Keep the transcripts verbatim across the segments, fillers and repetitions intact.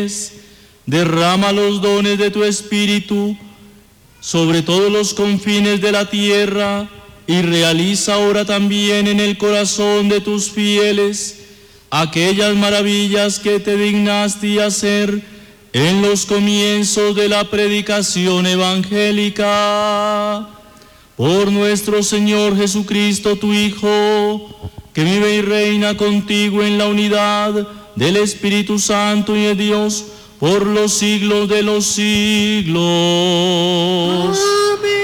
Derrama los dones de tu Espíritu sobre todos los confines de la tierra y realiza ahora también en el corazón de tus fieles aquellas maravillas que te dignaste hacer en los comienzos de la predicación evangélica. Por nuestro Señor Jesucristo, tu Hijo, que vive y reina contigo en la unidad del Espíritu Santo y de Dios, por los siglos de los siglos. Amén.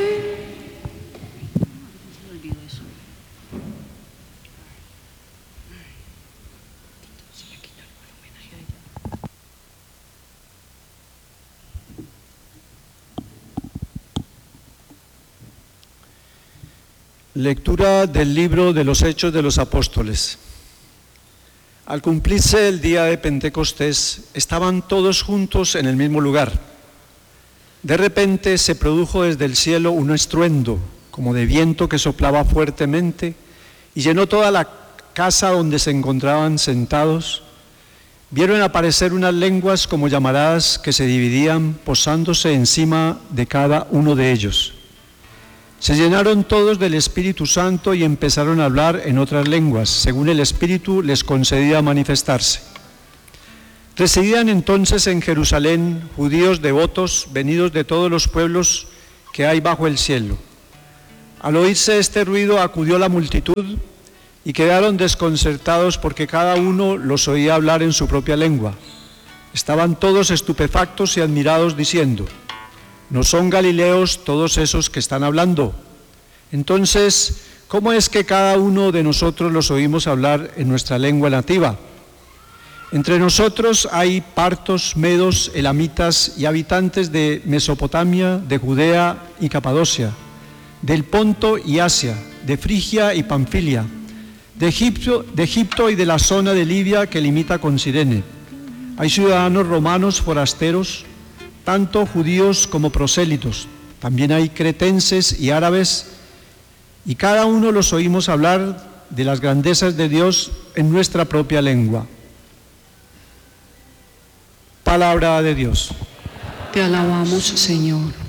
Lectura del libro de los Hechos de los Apóstoles. Al cumplirse el día de Pentecostés, estaban todos juntos en el mismo lugar. De repente se produjo desde el cielo un estruendo, como de viento que soplaba fuertemente, y llenó toda la casa donde se encontraban sentados. Vieron aparecer unas lenguas como llamaradas que se dividían, posándose encima de cada uno de ellos. Se llenaron todos del Espíritu Santo y empezaron a hablar en otras lenguas, según el Espíritu les concedía manifestarse. Residían entonces en Jerusalén judíos devotos, venidos de todos los pueblos que hay bajo el cielo. Al oírse este ruido acudió la multitud y quedaron desconcertados porque cada uno los oía hablar en su propia lengua. Estaban todos estupefactos y admirados diciendo: ¿no son galileos todos esos que están hablando? Entonces, ¿cómo es que cada uno de nosotros los oímos hablar en nuestra lengua nativa? Entre nosotros hay partos, medos, elamitas y habitantes de Mesopotamia, de Judea y Capadocia, del Ponto y Asia, de Frigia y Panfilia, de Egipto, de Egipto y de la zona de Libia que limita con Cirene. Hay ciudadanos romanos forasteros, tanto judíos como prosélitos. También hay cretenses y árabes, y cada uno los oímos hablar de las grandezas de Dios en nuestra propia lengua. Palabra de Dios. Te alabamos, Señor.